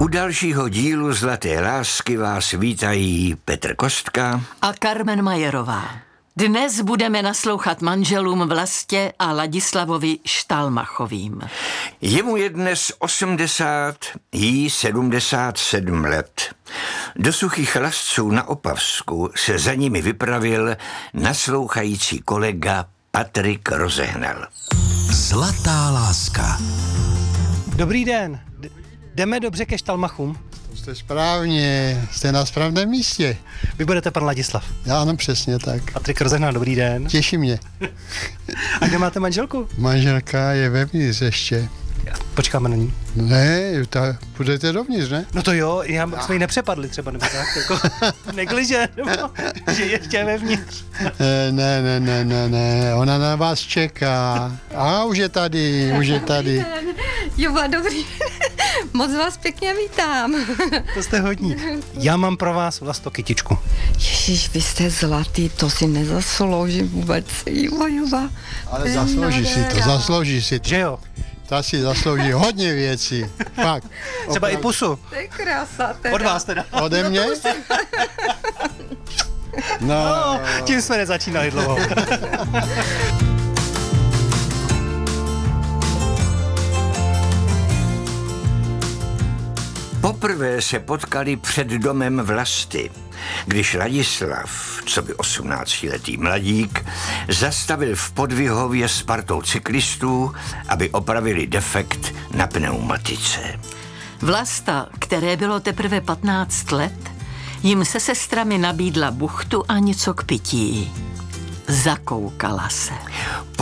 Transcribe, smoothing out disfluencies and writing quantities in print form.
U dalšího dílu Zlaté lásky vás vítají Petr Kostka a Carmen Majerová. Dnes budeme naslouchat manželům Vlastě a Ladislavovi Štalmachovým. Jemu je dnes 80, jí 77 let. Do Suchých Lasců na Opavsku se za nimi vypravil naslouchající kolega Patrik Rozehnal. Zlatá láska. Dobrý den. Jdeme dobře ke Štalmachům? To jste správně, jste na správném místě. Vy budete pan Ladislav. Já ano, přesně tak. Patrik Rozehnal, dobrý den. Těší mě. A kde máte manželku? Manželka je vevnitř ještě. Počkáme na ní. Ne, půjdete dovnitř, ne? No to jo, jsme ji nepřepadli třeba, nebo tak, jako negliže, nebo že ještě vevnitř. Ne, ona na vás čeká. A už je tady. Juba, dobrý. Moc vás pěkně vítám. To jste hodní. Já mám pro vás Vlasto kytičku. Ježíš, vy jste zlatý, to si nezaslouží vůbec. Juba. Ale zaslouží si to. Že jo? Ta si zaslouží hodně věcí. Fakt. Třeba i pusu. To je krása teda. Od vás teda. Ode mě? No, tím jsme nezačínali dlouho. Poprvé se potkali před domem Vlasty, když Ladislav, coby 18letý mladík, zastavil v Podvihově s partou cyklistů, aby opravili defekt na pneumatice. Vlasta, které bylo teprve 15 let, jim se sestrami nabídla buchtu a něco k pití. Zakoukala se.